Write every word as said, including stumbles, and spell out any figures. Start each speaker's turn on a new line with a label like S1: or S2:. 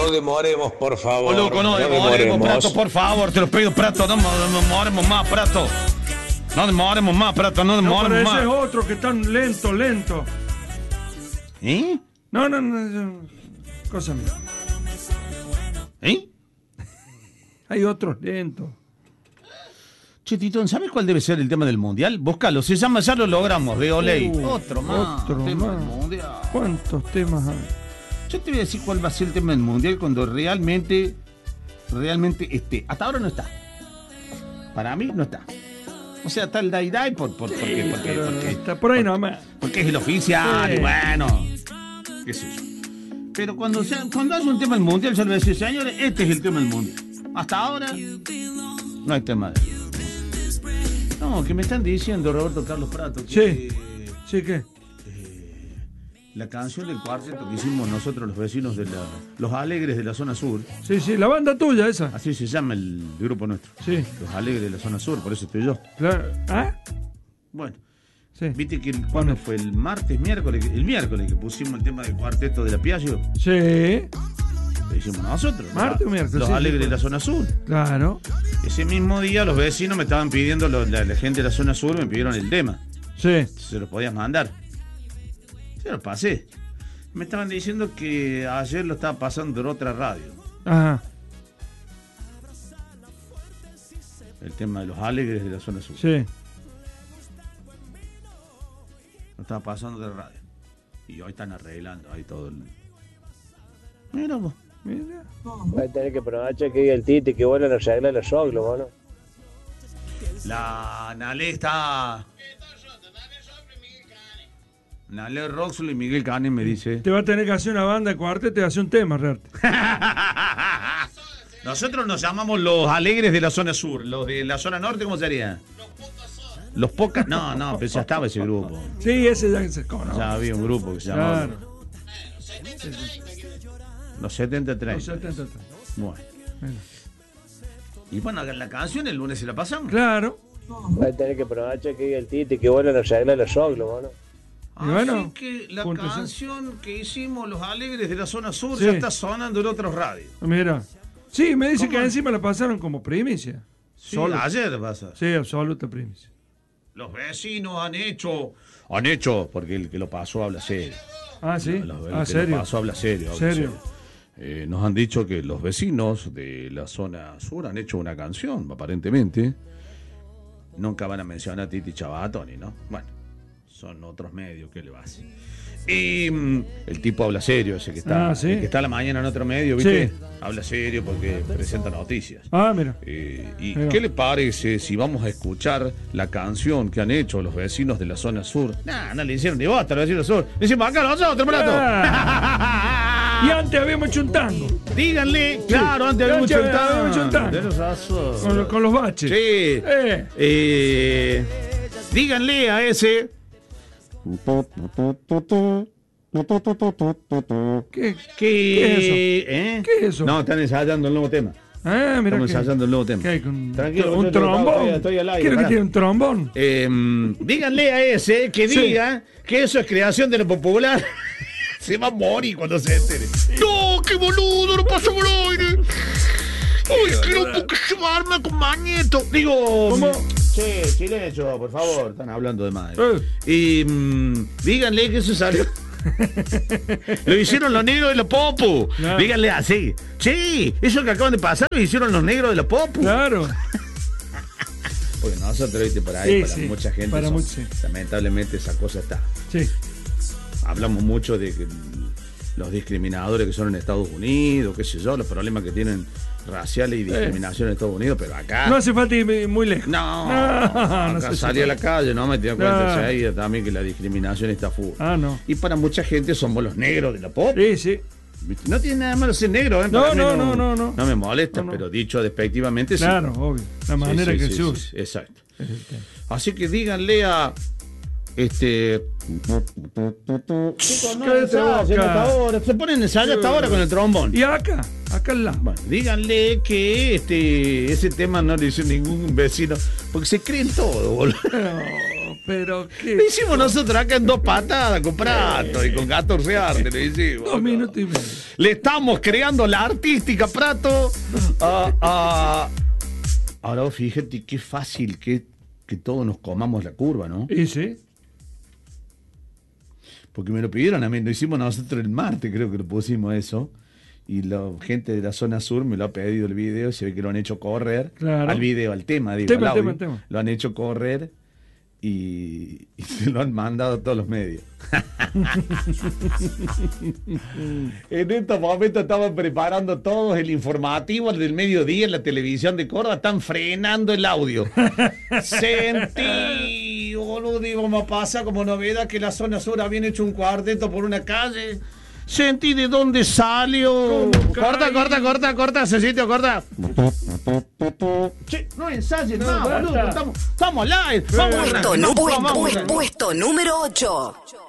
S1: no demoremos, por favor.
S2: Oh, loco, no,
S1: no
S2: demoremos,
S1: demoremos.
S2: Prato, por favor, te lo pido, Prato, no demoremos más, Prato. No demoremos más, Prato, no
S3: No,
S2: demoremos
S3: pero ese
S2: más.
S3: es otro que están lento, lento.
S2: ¿Eh?
S3: No, no, no. Cosa mía.
S2: ¿Eh?
S3: Hay otros lentos.
S2: Che, Titón, ¿sabes cuál debe ser el tema del mundial? Búscalo, se llama, ya lo logramos, de Oley.
S3: Uh,
S2: otro más.
S3: otro
S2: tema
S3: más.
S2: del mundial.
S3: ¿Cuántos temas hay?
S2: Yo te voy a decir cuál va a ser el tema del mundial cuando realmente, realmente esté. Hasta ahora no está. Para mí no está. O sea, está el Dai Dai por, por, porque, porque,
S3: Pero
S2: porque,
S3: está por ahí nomás.
S2: porque es el oficial,
S3: Sí.
S2: y bueno, qué sé yo. Pero cuando, sea, cuando haya un tema del mundial, yo le voy a decir, señores, este es el tema del mundial. Hasta ahora no hay tema de... No, que me están diciendo, Roberto Carlos Prato, que
S3: Sí. ¿Sí qué?
S2: eh, la canción del cuarteto que hicimos nosotros los vecinos de la, los Alegres de la zona sur,
S3: Sí, sí, la banda tuya esa.
S2: así se llama el grupo nuestro,
S3: Sí,
S2: los Alegres de la zona sur, por eso estoy yo.
S3: claro. ¿Ah?
S2: Bueno,
S3: Sí.
S2: viste que el, cuando fue el martes, miércoles, el miércoles que pusimos el tema del cuarteto de la Piaggio,
S3: Sí,
S2: lo hicimos nosotros.
S3: Martes o
S2: los-
S3: miércoles,
S2: Los
S3: sí,
S2: Alegres
S3: sí,
S2: de la zona sur.
S3: claro.
S2: Ese mismo día los vecinos me estaban pidiendo, los- la, la gente de la zona sur me pidieron el tema.
S3: Sí.
S2: Si se los podías mandar. Se los pasé. Me estaban diciendo que ayer lo estaba pasando en otra radio.
S3: Ajá.
S2: El tema de los Alegres de la zona sur.
S3: Sí.
S2: Lo estaba pasando de radio. Y hoy están arreglando ahí todo el... Mira vos.
S3: Mira.
S4: Va a tener que aprovechar que diga el Tite que vuelvan a arreglar los oglos, ¿no?
S2: La Nale está... Nale Roxlo y Miguel Cane me dice...
S3: Te va a tener que hacer una banda de cuarteto y hacer un tema, Rearte.
S2: Nosotros nos llamamos los Alegres de la zona sur. Los de la zona norte, ¿cómo sería? Los pocas... No, no, pero ya estaba ese grupo.
S3: Sí, ese ya se ¿cómo no?
S2: Ya había un grupo que se llamaba...
S3: Claro.
S2: Los setenta
S3: Los
S2: treinta.
S3: setenta.
S2: Bueno.
S3: Mira.
S2: Y bueno, la canción el lunes se la pasamos.
S3: Claro.
S4: Va a tener que aprovechar que diga el Tite que vuelvan a arreglar los oglos, ¿no?
S2: Así
S3: Y bueno,
S2: que la
S3: punto, sí.
S2: canción que hicimos los Alegres de la zona sur
S3: Sí.
S2: ya está sonando en otras radios.
S3: Mira. Sí, me dice
S2: ¿Cómo?
S3: que encima la pasaron como primicia.
S2: Sí,
S3: Solo.
S2: ayer pasa.
S3: Sí, absoluta primicia.
S2: Los vecinos han hecho... Han hecho, porque el que lo pasó habla serio.
S3: Ah, sí.
S2: Los- el
S3: Ah,
S2: que
S3: serio.
S2: lo pasó habla serio. habla
S3: ¿Serio?
S2: Eh, nos han dicho que los vecinos de la zona sur han hecho una canción, aparentemente. Nunca van a mencionar a Titi Chabatoni, ¿no? Bueno, son otros medios que le va a hacer. Y mm, el tipo habla serio, ese que está,
S3: Ah, ¿sí?
S2: el que está a la mañana en otro medio, ¿viste?
S3: Sí.
S2: Habla serio porque presenta noticias.
S3: Ah, mira.
S2: Eh, ¿Y
S3: Ahí va.
S2: qué le parece si vamos a escuchar la canción que han hecho los vecinos de la zona sur? Nah, no le hicieron ni bosta a los vecinos del sur. Le hicimos acá nosotros, Prato.
S3: Ah. Y antes habíamos hecho un tango.
S2: Díganle, claro, antes
S3: Y
S2: había
S3: antes
S2: mucho el
S3: había mucho el tango.
S2: Tenés razón.
S3: Con, lo- con los baches.
S2: Sí.
S3: Eh.
S2: Eh, díganle a ese.
S3: ¿Qué,
S2: Que,
S3: ¿Qué es eso?
S2: ¿eh?
S3: ¿Qué es eso?
S2: No, están ensayando el nuevo tema.
S3: Ah, mira.
S2: Estamos
S3: que-
S2: ensayando el nuevo tema.
S3: ¿Qué hay con
S2: Tranquilo,
S3: un
S2: muchacho,
S3: trombón?
S2: estoy- estoy al aire,
S3: Quiero que
S2: pará.
S3: tiene un trombón.
S2: Eh, díganle a ese que
S3: Sí.
S2: diga que eso es creación de lo popular. Se va a morir cuando se entere. No, qué boludo, no pasa por aire. Uy, quiero porque se va a armar con Magneto. Digo.
S3: ¿Cómo?
S2: Che, silencio, por favor. Están hablando de más.
S3: Eh.
S2: Y mm, díganle que eso salió. Lo hicieron los negros de la Popu.
S3: Claro.
S2: Díganle así. Sí, eso que acaban de pasar lo hicieron los negros de la Popu.
S3: Claro.
S2: Porque nosotros, viste, por ahí,
S3: Sí,
S2: para
S3: sí,
S2: mucha gente,
S3: para
S2: son-
S3: muchos, sí.
S2: lamentablemente esa cosa está.
S3: Sí.
S2: Hablamos mucho de que los discriminadores que son en Estados Unidos, qué sé yo, los problemas que tienen raciales y discriminación en Estados Unidos, pero acá...
S3: No hace falta ir muy lejos.
S2: No,
S3: No,
S2: acá
S3: no se
S2: salí a la calle, no me tenía cuenta
S3: No.
S2: enseguida también que la discriminación está full.
S3: Ah, no.
S2: Y para mucha gente somos los negros de la pop.
S3: Sí, sí.
S2: ¿Viste? No tiene nada malo ser negro, ¿eh?
S3: No,
S2: Para mí
S3: no, no, no, no.
S2: No me molesta,
S3: No, no.
S2: pero dicho despectivamente sí.
S3: Claro, obvio. La
S2: Sí,
S3: manera
S2: sí,
S3: que
S2: sí,
S3: se
S2: sí,
S3: usa.
S2: sí, exacto.
S3: Es el tema.
S2: Así que díganle a este. Chicos, no
S3: Cállate
S2: ensayen
S3: boca.
S2: hasta ahora. Se ponen a ensayar hasta ahora con el trombón.
S3: Y acá, acá al lado.
S2: Bueno, díganle que este ese tema no le hizo ningún vecino. Porque se creen todo, boludo.
S3: No, Pero
S2: Lo
S3: qué.
S2: hicimos nosotros acá en dos patadas, con Prato y con Gato Rearte, lo hicimos.
S3: Dos minutos y medio.
S2: Le estamos creando la artística, Prato. Ah, ah. Ahora fíjate qué fácil que, que todos nos comamos la curva, ¿no?
S3: ¿Y sí?
S2: Porque me lo pidieron a mí, lo hicimos nosotros el martes, creo que lo pusimos eso. Y la gente de la zona sur me lo ha pedido el video, se ve que lo han hecho correr.
S3: Claro.
S2: Al video, al tema, digo,
S3: Tema,
S2: al audio.
S3: tema, tema.
S2: Lo han hecho correr y, y se lo han mandado a todos los medios. En estos momentos estaban preparando todos el informativo, el del mediodía en la televisión de Córdoba, están frenando el audio. Sentí, boludo, digo, me pasa como novedad que la zona sur habían hecho un cuarteto por una calle. Sentí de dónde salió. Corta, corta, corta, corta, ese sitio, corta. Che, no ensayen
S3: No,
S2: más,
S3: basta.
S2: boludo. Estamos, estamos al aire. Vamos a
S1: Puesto,
S2: arrancar.
S1: nu-
S2: No,
S1: pu-
S2: vamos a
S1: pu-
S2: arrancar.
S1: puesto número ocho.